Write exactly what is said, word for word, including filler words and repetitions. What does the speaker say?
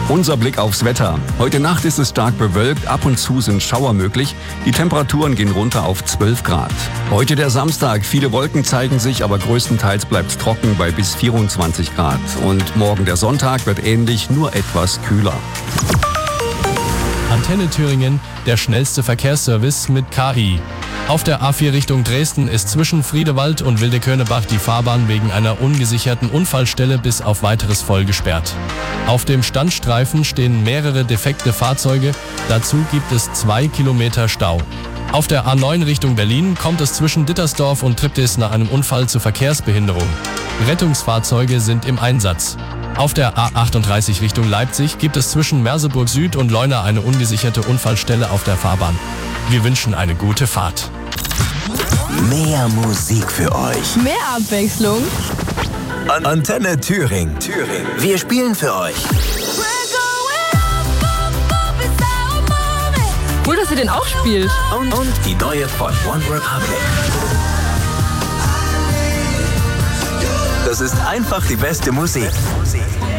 Unser Blick aufs Wetter. Heute Nacht ist es stark bewölkt, ab und zu sind Schauer möglich. Die Temperaturen gehen runter auf zwölf Grad. Heute der Samstag, viele Wolken zeigen sich, aber größtenteils bleibt es trocken bei bis vierundzwanzig Grad. Und morgen der Sonntag wird ähnlich, nur etwas kühler. Antenne Thüringen, der schnellste Verkehrsservice mit K I. Auf der A vier Richtung Dresden ist zwischen Friedewald und Wildekönnebach die Fahrbahn wegen einer ungesicherten Unfallstelle bis auf weiteres voll gesperrt. Auf dem Standstreifen stehen mehrere defekte Fahrzeuge, dazu gibt es zwei Kilometer Stau. Auf der A neun Richtung Berlin kommt es zwischen Dittersdorf und Triptis nach einem Unfall zu Verkehrsbehinderung. Rettungsfahrzeuge sind im Einsatz. Auf der A achtunddreißig Richtung Leipzig gibt es zwischen Merseburg Süd und Leuna eine ungesicherte Unfallstelle auf der Fahrbahn. Wir wünschen eine gute Fahrt. Mehr Musik für euch. Mehr Abwechslung. An Antenne Thüringen. Thüringen. Wir spielen für euch. Cool, dass ihr den auch spielt. Und, und die neue von One Republic. Das ist einfach die beste Musik.